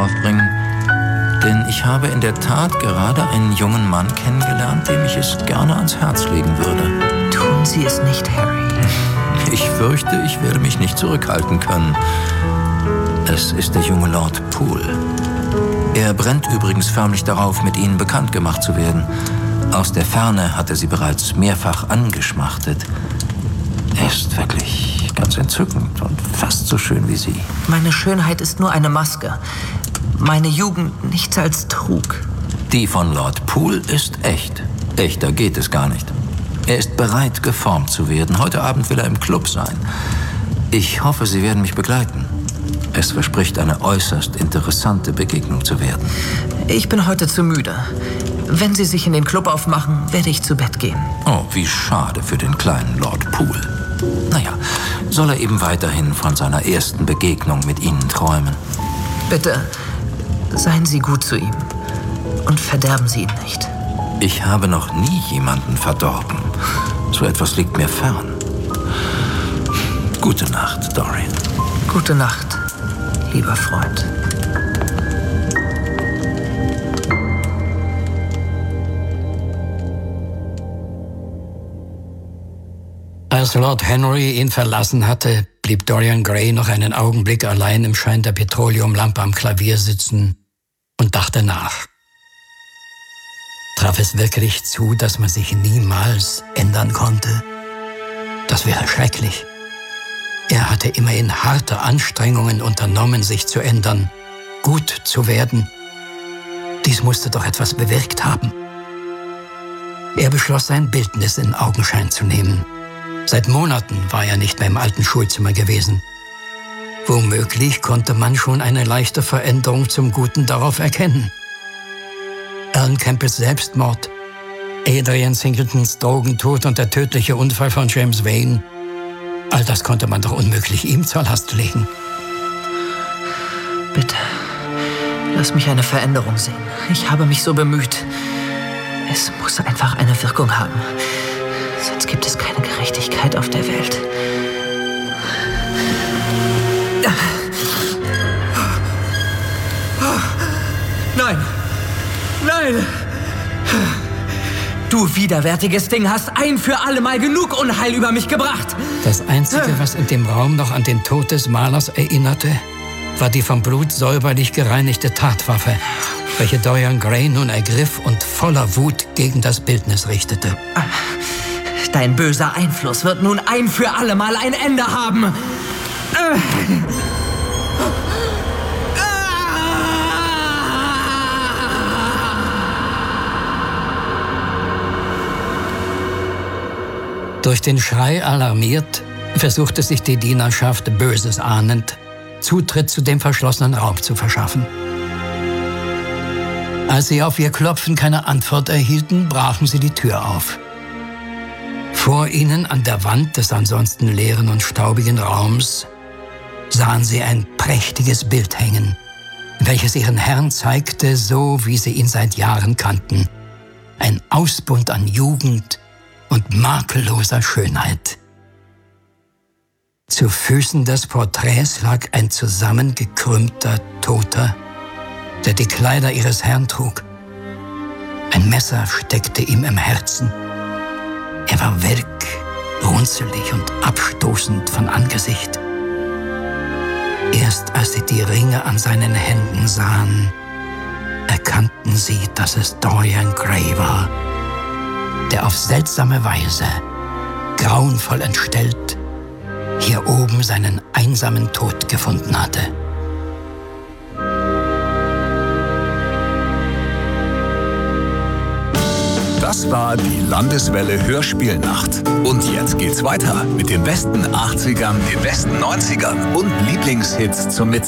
aufbringen, denn ich habe in der Tat gerade einen jungen Mann kennengelernt, dem ich es gerne ans Herz legen würde. Tun Sie es nicht, Harry. Ich fürchte, ich werde mich nicht zurückhalten können. Es ist der junge Lord Poole. Er brennt übrigens förmlich darauf, mit Ihnen bekannt gemacht zu werden. Aus der Ferne hat er Sie bereits mehrfach angeschmachtet. Er ist wirklich ganz entzückend und fast so schön wie Sie. Meine Schönheit ist nur eine Maske. Meine Jugend nichts als Trug. Die von Lord Poole ist echt. Echter geht es gar nicht. Er ist bereit, geformt zu werden. Heute Abend will er im Club sein. Ich hoffe, Sie werden mich begleiten. Es verspricht, eine äußerst interessante Begegnung zu werden. Ich bin heute zu müde. Wenn Sie sich in den Club aufmachen, werde ich zu Bett gehen. Oh, wie schade für den kleinen Lord Poole. Naja, soll er eben weiterhin von seiner ersten Begegnung mit Ihnen träumen. Bitte, seien Sie gut zu ihm und verderben Sie ihn nicht. Ich habe noch nie jemanden verdorben. So etwas liegt mir fern. Gute Nacht, Dorian. Gute Nacht, lieber Freund. Als Lord Henry ihn verlassen hatte, blieb Dorian Gray noch einen Augenblick allein im Schein der Petroleumlampe am Klavier sitzen und dachte nach. Traf es wirklich zu, dass man sich niemals ändern konnte? Das wäre schrecklich. Er hatte immerhin harte Anstrengungen unternommen, sich zu ändern, gut zu werden. Dies musste doch etwas bewirkt haben. Er beschloss, sein Bildnis in Augenschein zu nehmen. Seit Monaten war er nicht mehr im alten Schulzimmer gewesen. Womöglich konnte man schon eine leichte Veränderung zum Guten darauf erkennen. Alan Campbells Selbstmord, Adrian Singletons Drogentod und der tödliche Unfall von James Vane, all das konnte man doch unmöglich ihm zur Last legen. Bitte, lass mich eine Veränderung sehen. Ich habe mich so bemüht. Es muss einfach eine Wirkung haben. Sonst gibt es keine Gerechtigkeit auf der Welt. Nein! Nein! Du widerwärtiges Ding hast ein für alle Mal genug Unheil über mich gebracht. Das Einzige, was in dem Raum noch an den Tod des Malers erinnerte, war die vom Blut säuberlich gereinigte Tatwaffe, welche Dorian Gray nun ergriff und voller Wut gegen das Bildnis richtete. Dein böser Einfluss wird nun ein für alle Mal ein Ende haben. Durch den Schrei alarmiert, versuchte sich die Dienerschaft, Böses ahnend, Zutritt zu dem verschlossenen Raum zu verschaffen. Als sie auf ihr Klopfen keine Antwort erhielten, brachen sie die Tür auf. Vor ihnen an der Wand des ansonsten leeren und staubigen Raums sahen sie ein prächtiges Bild hängen, welches ihren Herrn zeigte, so wie sie ihn seit Jahren kannten. Ein Ausbund an Jugend und makelloser Schönheit. Zu Füßen des Porträts lag ein zusammengekrümmter Toter, der die Kleider ihres Herrn trug. Ein Messer steckte ihm im Herzen. Er war welk, runzelig und abstoßend von Angesicht. Erst als sie die Ringe an seinen Händen sahen, erkannten sie, dass es Dorian Gray war, der auf seltsame Weise, grauenvoll entstellt, hier oben seinen einsamen Tod gefunden hatte. Das war die Landeswelle Hörspielnacht. Und jetzt geht's weiter mit den besten 80ern, den besten 90ern und Lieblingshits zum Mitsingen.